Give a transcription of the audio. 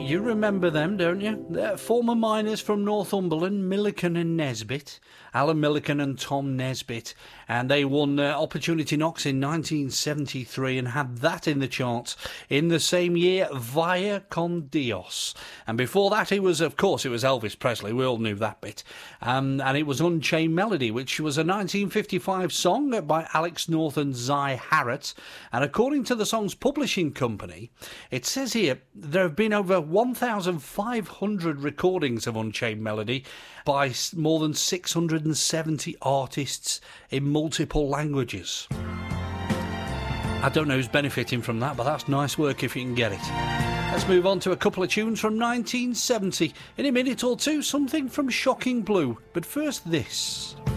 You remember them, don't you? They're former miners from Northumberland, Milliken and Nesbitt. Alan Milliken and Tom Nesbitt. And they won Opportunity Knocks in 1973 and had that in the charts in the same year, Vaya con Dios. And before that, it was Elvis Presley. We all knew that bit. And it was Unchained Melody, which was a 1955 song by Alex North and Zy Harriott. And according to the song's publishing company, it says here there have been over 1,500 recordings of Unchained Melody by more than 670 artists in multiple languages. I don't know who's benefiting from that, but that's nice work if you can get it. Let's move on to a couple of tunes from 1970. In a minute or two, something from Shocking Blue. But first, this.